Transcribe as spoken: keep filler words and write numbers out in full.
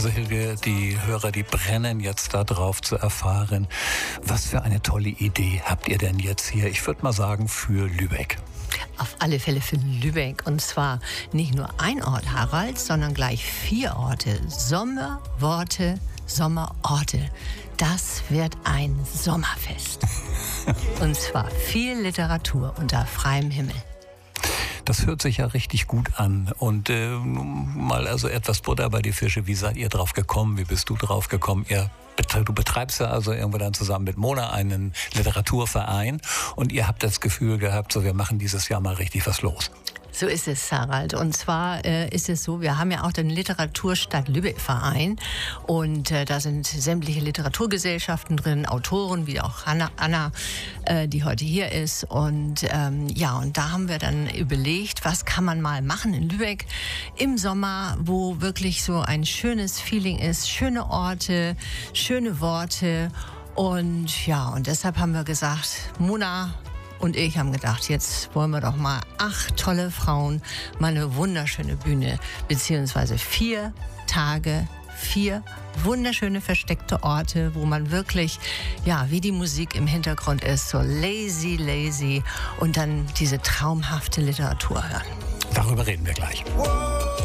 Also Hilge, die Hörer, die brennen jetzt darauf zu erfahren, was für eine tolle Idee habt ihr denn jetzt hier, ich würde mal sagen, für Lübeck? Auf alle Fälle für Lübeck. Und zwar nicht nur ein Ort, Harald, sondern gleich vier Orte. Sommerworte, Sommerorte. Das wird ein Sommerfest. Und zwar viel Literatur unter freiem Himmel. Das hört sich ja richtig gut an. Und äh, mal also etwas Butter bei die Fische. Wie seid ihr drauf gekommen? Wie bist du drauf gekommen? Ihr Du betreibst ja also irgendwo dann zusammen mit Mona einen Literaturverein und ihr habt das Gefühl gehabt, so wir machen dieses Jahr mal richtig was los. So ist es, Harald. Und zwar äh, ist es so, wir haben ja auch den Literaturstadt Lübeck Verein und äh, da sind sämtliche Literaturgesellschaften drin, Autoren wie auch Anna, Anna äh, die heute hier ist. Und ähm, ja, und da haben wir dann überlegt, was kann man mal machen in Lübeck im Sommer, wo wirklich so ein schönes Feeling ist, schöne Orte, schöne Worte. Und ja, und deshalb haben wir gesagt, Mona und ich haben gedacht, jetzt wollen wir doch mal acht tolle Frauen mal eine wunderschöne Bühne, beziehungsweise vier Tage, vier wunderschöne versteckte Orte, wo man wirklich, ja, wie die Musik im Hintergrund ist, so lazy, lazy und dann diese traumhafte Literatur hören. Darüber reden wir gleich.